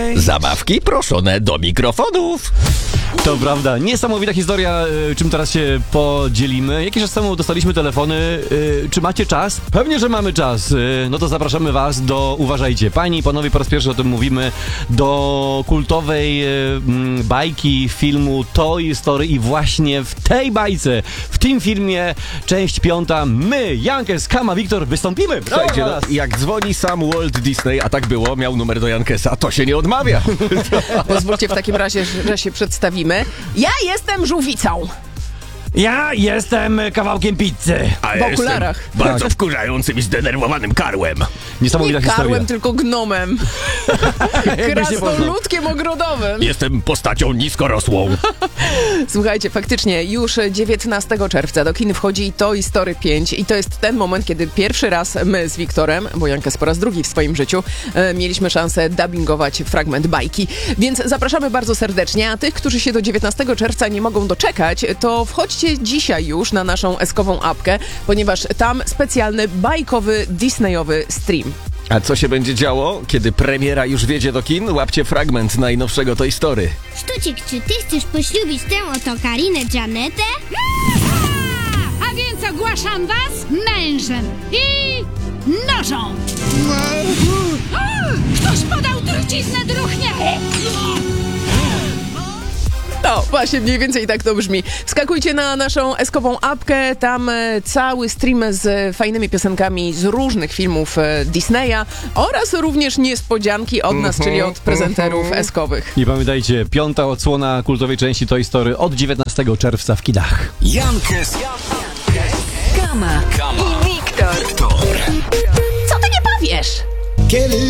Disney. Zabawki proszone do mikrofonów. To prawda, niesamowita historia, czym teraz się podzielimy. Jakiś czas temu dostaliśmy telefony. Czy macie czas? Pewnie, że mamy czas. No to zapraszamy was do, uważajcie, panie i panowie, po raz pierwszy o tym mówimy, do kultowej bajki filmu Toy Story i właśnie w tej bajce, w tym filmie, część 5, my, Jankes, Kama, Wiktor, wystąpimy. Słuchajcie, no, jak dzwoni sam Walt Disney, a tak było, miał numer do Jankesa, to się nie odmawia. Pozwólcie w takim razie, że się przedstawimy. Ja jestem żółwicą. Ja jestem kawałkiem pizzy. A W okularach. bardzo wkurzającym i zdenerwowanym karłem. Niesamowita Nie historia. karłem, tylko gnomem. Krasnoludkiem ogrodowym. Jestem postacią niskorosłą. Słuchajcie, faktycznie już 19 czerwca do kin wchodzi Toy Story 5 i to jest ten moment, kiedy pierwszy raz my z Wiktorem, bo Jankes po raz drugi w swoim życiu, mieliśmy szansę dubbingować fragment bajki. Więc zapraszamy bardzo serdecznie, a tych, którzy się do 19 czerwca nie mogą doczekać, to wchodźcie dzisiaj już na naszą eskową apkę, ponieważ tam specjalny bajkowy, disneyowy stream. A co się będzie działo, kiedy premiera już wjedzie do kin? Łapcie fragment najnowszego Toy Story. Sztucik, czy ty chcesz poślubić tę oto Karinę Janetę? A więc ogłaszam was mężem i nożą. Ktoś podał truciznę druchnie. No, właśnie mniej więcej tak to brzmi. Wskakujcie na naszą eskową apkę, tam cały stream z fajnymi piosenkami z różnych filmów Disneya oraz również niespodzianki od nas, czyli od prezenterów eskowych. I pamiętajcie, 5. odsłona kultowej części Toy Story od 19 czerwca w kinach. Jankes. Kama i Wiktor. Co ty nie powiesz?